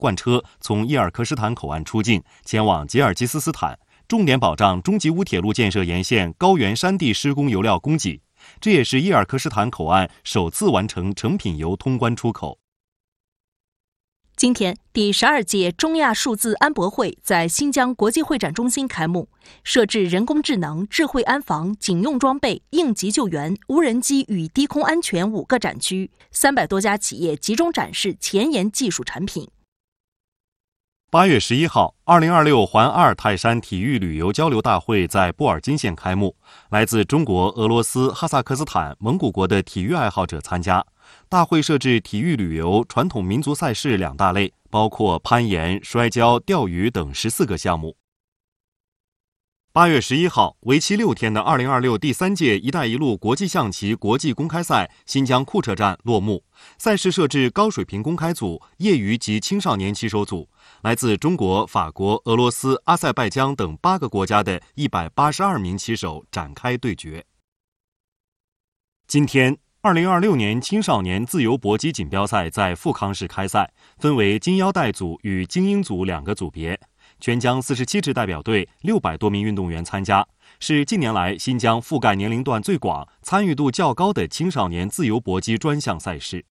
罐车从伊尔克什坦口岸出境，前往吉尔吉斯斯坦，重点保障中吉乌铁路建设沿线高原山地施工油料供给。这也是伊尔克什坦口岸首次完成成品油通关出口。 今天，第12届中亚数字安博会在新疆国际会展中心开幕，设置人工智能、智慧安防、警用装备、应急救援、无人机与低空安全5个展区，300多家企业集中展示前沿技术产品。 8月11号，2026环阿尔泰山体育旅游交流大会在布尔津县开幕，来自中国、俄罗斯、哈萨克斯坦、蒙古国的体育爱好者参加。大会设置体育旅游、传统民族赛事2大类，包括攀岩、摔跤、钓鱼等14个项目。8月11号，为期6天的2026第3届“一带一路”国际象棋国际公开赛新疆库车站落幕。赛事设置高水平公开组、业余及青少年棋手组，来自中国、法国、俄罗斯、阿塞拜疆等8个国家的182名棋手展开对决。今天，2026年青少年自由搏击锦标赛在富康市开赛，分为金腰带组与精英组2个组别。全疆47支代表队600多名运动员参加，是近年来新疆覆盖年龄段最广、参与度较高的青少年自由搏击专项赛事。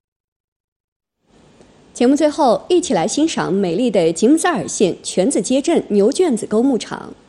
节目最后，一起来欣赏美丽的吉木萨尔县泉子街镇牛圈子沟牧场。